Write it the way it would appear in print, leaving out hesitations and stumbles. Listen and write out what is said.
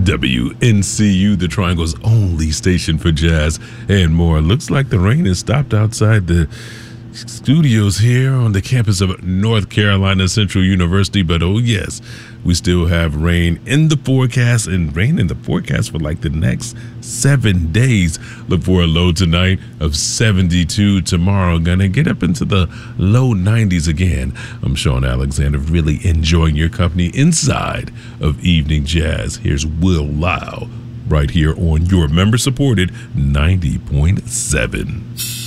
WNCU, the Triangle's only station for jazz and more. Looks like the rain has stopped outside the studios here on the campus of North Carolina Central University, but oh yes, we still have rain in the forecast, and rain in the forecast for like the next 7 days. Look for a low tonight of 72. Tomorrow gonna get up into the low 90s again. I'm Sean Alexander, really enjoying your company inside of Evening Jazz. Here's Will Lyle right here on your member supported 90.7.